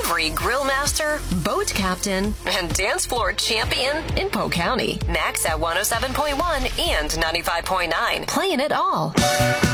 delivery grill master, boat captain, and dance floor champion in Polk County. Max at 107.1 and 95.9. Playing it all.